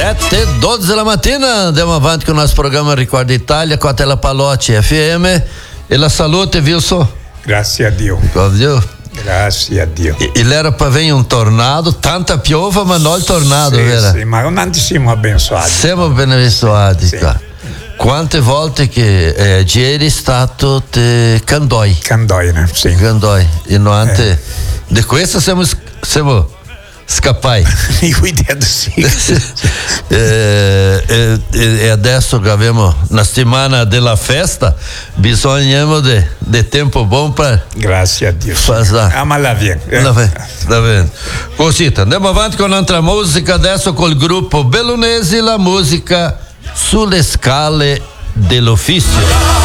7:12 da mattina, andiamo avanti con il nostro programma Ricordi Italia con la Palotti FM e la salute, Wilson. Grazie a Dio. Grazie a Dio. Il era per venire un tornado, tanta piova ma non il tornado, vero? Sì, ma non siamo abençoati. Siamo beneficiati, sì. Quante volte che ieri è stato Candoi, sì. Candoi, e noi di questo siamo scappati. E adesso che abbiamo una settimana della festa, bisogna di tempo buono per grazie a Dio. Ma la viene. Così, andiamo avanti con un'altra musica adesso col gruppo Bellunesi, la musica Sulle scale dell'ufficio.